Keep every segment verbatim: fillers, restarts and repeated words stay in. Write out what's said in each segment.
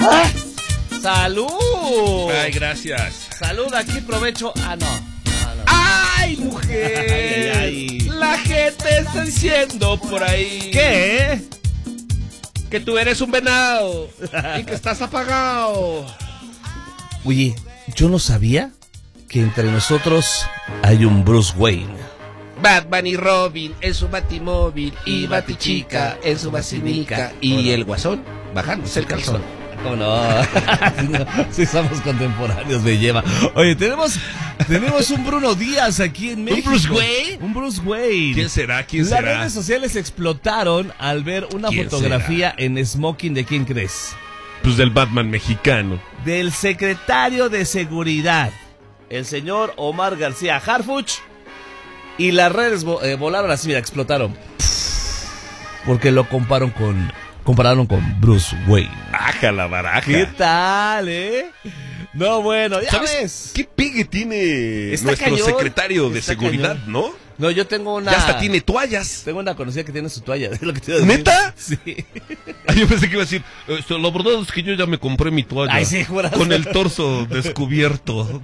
¡Ah! ¡Salud! Ay, gracias. Salud, aquí provecho. Ah, no. no, no. ¡Ay, mujer! Ay, ay, ay. La gente está diciendo por ahí. ¿Qué? Que tú eres un venado y que estás apagado. Oye, yo no sabía que entre nosotros hay un Bruce Wayne. Batman y Robin en su batimóvil y Batichica en su basinica y el Guasón bajándose el calzón. ¿Cómo no? Si somos contemporáneos, me lleva. Oye, tenemos tenemos un Bruno Díaz aquí en México. ¿Un Bruce Wayne? Un Bruce Wayne. ¿Quién será? ¿Quién Las será? redes sociales explotaron al ver una ¿Quién fotografía en smoking de ¿quién crees? Pues del Batman mexicano. Del secretario de Seguridad, el señor Omar García Harfuch. Y las redes eh, volaron así, mira, explotaron. Porque lo compararon con compararon con Bruce Wayne. Baja la baraja. ¿Qué tal, eh? No, bueno, ya ¿Sabes ves. qué pegue tiene Está nuestro cañón, secretario de está seguridad, cañón. no? No, yo tengo una... Ya hasta tiene toallas. Tengo una conocida que tiene su toalla. ¿Es lo que te iba a decir? ¿Neta? Sí. Ay, yo pensé que iba a decir, esto, la verdad es que yo ya me compré mi toalla. Ay, sí, juraste. Con el torso descubierto.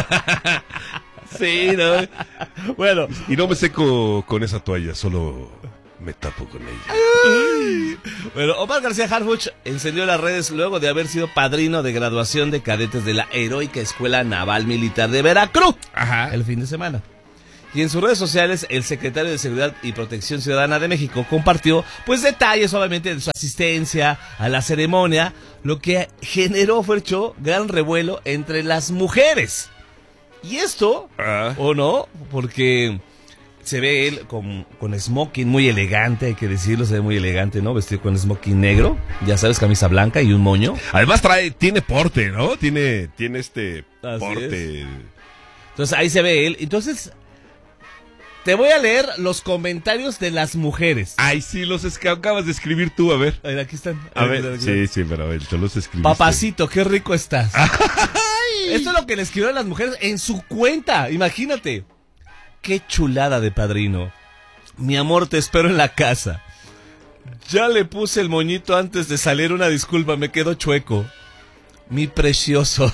Sí, ¿no? Bueno. Y no me seco con esa toalla, solo me tapo con ella. Ay. Bueno, Omar García Harfuch encendió las redes luego de haber sido padrino de graduación de cadetes de la Heroica Escuela Naval Militar de Veracruz. Ajá. El fin de semana. Y en sus redes sociales, el secretario de Seguridad y Protección Ciudadana de México compartió, pues, detalles, obviamente, de su asistencia a la ceremonia, lo que generó, Fercho, gran revuelo entre las mujeres. Y esto, Ah. ¿o no? Porque se ve él con, con smoking muy elegante, hay que decirlo, se ve muy elegante, ¿no? Vestido con smoking negro, ya sabes, camisa blanca y un moño. Además trae, tiene porte, ¿no? Tiene, tiene este Así porte. es. Entonces ahí se ve él. Entonces, te voy a leer los comentarios de las mujeres. Ay, sí, los es que acabas de escribir tú, a ver. A ver, aquí están. A ver, sí, sí, pero a ver, tú los escribiste. Papacito, qué rico estás. Esto es lo que le escribieron las mujeres en su cuenta, imagínate. Qué chulada de padrino. Mi amor, te espero en la casa. Ya le puse el moñito antes de salir, una disculpa, me quedó chueco. Mi precioso.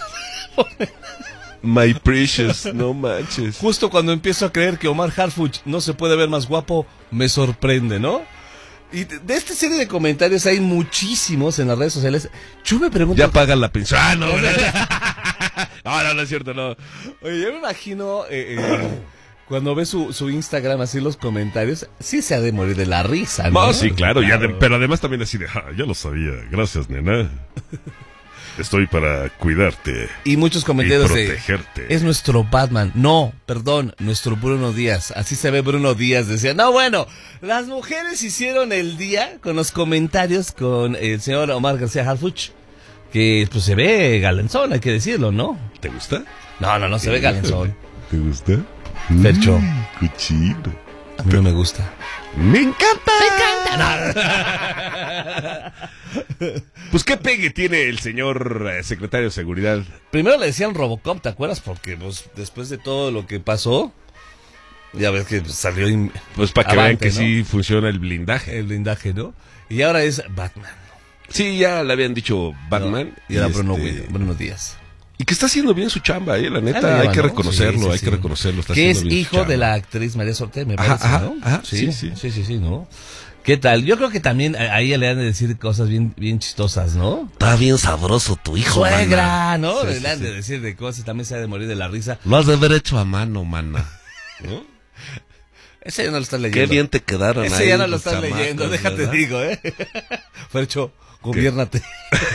My precious, no manches. Justo cuando empiezo a creer que Omar Harfuch no se puede ver más guapo, me sorprende, ¿no? Y de, de esta serie de comentarios hay muchísimos en las redes sociales. Yo me pregunto... Ya pagan la pensión. Ah, no, no, no, no es cierto, no. Oye, yo me imagino... Eh, eh, cuando ve su, su Instagram, así los comentarios, sí se ha de morir de la risa, ¿no? No, sí, claro, claro. Ya de, pero además también así de, ah, ya lo sabía, gracias, nena. Estoy para cuidarte. Y muchos comentarios y de... protegerte. Es nuestro Batman. No, perdón, nuestro Bruno Díaz. Así se ve Bruno Díaz, decía. No, bueno, las mujeres hicieron el día con los comentarios con el señor Omar García Harfuch, que pues se ve galanzón, hay que decirlo, ¿no? ¿Te gusta? No, no, no, se ve galanzón. ¿Te gusta? Fercho. Mm, cochino. A mí no me gusta. ¡Me encanta! ¡Me encanta! Pues qué pegue tiene el señor eh, secretario de Seguridad. Primero le decían Robocop, ¿te acuerdas? Porque pues, después de todo lo que pasó, ya ves que salió... In... Pues para que Avante, vean que ¿no? sí funciona el blindaje. El blindaje, ¿no? Y ahora es Batman. Sí, ya le habían dicho Batman. No, y era y Bruno, este... Bruno Díaz. Y que está haciendo bien su chamba, eh, la neta, Ah, hay lleva, que ¿no? reconocerlo, Sí, sí, hay sí. que reconocerlo. Está Que haciendo es bien su hijo chamba. de la actriz María Sorte, me Ajá, parece, ajá, ¿no? ajá, sí, sí, sí. sí, sí, sí, ¿no? ¿Qué tal? Yo creo que también a ella le han de decir cosas bien, bien chistosas, ¿no? Está bien sabroso tu hijo, Suegra, mana. ¿no? Sí, le sí, han de sí. decir de cosas, también se ha de morir de la risa. Lo has de haber hecho a mano, mana. ¿No? Ese ya no lo estás leyendo. Qué bien te quedaron Ese ahí ya no lo los estás chamacos, leyendo, déjate ¿verdad? digo, ¿eh? Fercho, gobiérnate.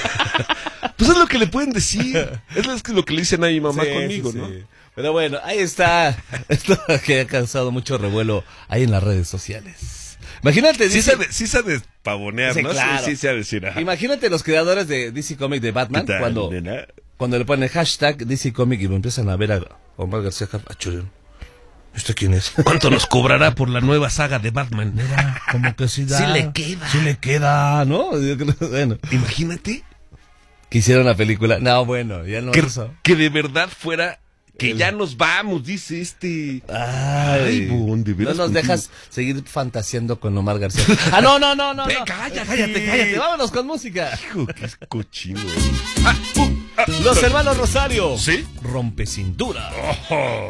Pues es lo que le pueden decir. Es lo que le dicen a mi mamá Sí, conmigo, sí, ¿no? sí. Pero bueno, ahí está. Esto que ha causado mucho revuelo ahí en las redes sociales. Imagínate, Sí dice, sabe, sí sabe pavonear, Sí, ¿no? claro. Sí, sí sabe decir. Ajá. imagínate los creadores de D C Comics de Batman ¿Qué tal, cuando, nena? cuando le ponen hashtag D C Comics y lo empiezan a ver a Omar García Harfuch. Ah, chulón. ¿Esto quién es? ¿Cuánto nos cobrará por la nueva saga de Batman? Mira, como que sí da. Sí le queda. Sí le queda, ¿no? Bueno, Imagínate que hicieron la película. No, bueno, ya no que, eso. que de verdad fuera Que El- ya nos vamos, dice este. Ay, Ay, Bon, de no veras nos contigo. dejas seguir fantaseando con Omar García. Ah, no, no, no, no. Ve, no. cállate. cállate, cállate. Vámonos con música. Hijo, qué cochino. Ah, uh, ah, Los hermanos Rosario. ¿Sí? Rompe cintura. Ojo.